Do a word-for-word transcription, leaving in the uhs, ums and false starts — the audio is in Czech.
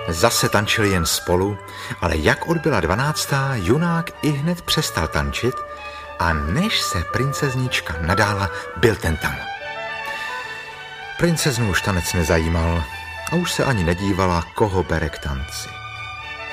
Zase tančili jen spolu, ale jak odbyla dvanáctá, junák i hned přestal tančit a než se princeznička nadála, byl ten tam. Princeznu už tanec nezajímal a už se ani nedívala, koho bere k tanci.